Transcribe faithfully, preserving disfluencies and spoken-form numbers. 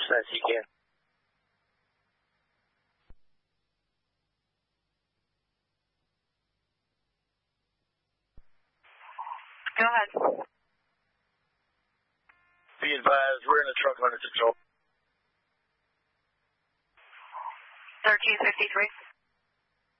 fast as you can. Go ahead. Be advised, we're in a truck under control. thirteen fifty-three.